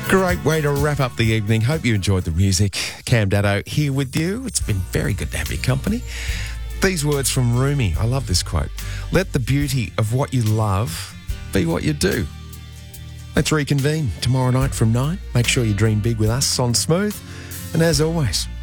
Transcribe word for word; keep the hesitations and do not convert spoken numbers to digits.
Great way to wrap up the evening. Hope you enjoyed the music. Cam Daddo here with you. It's been very good to have your company. These words from Rumi. I love this quote. Let the beauty of what you love be what you do. Let's reconvene tomorrow night from nine. Make sure you dream big with us on Smooth. And as always,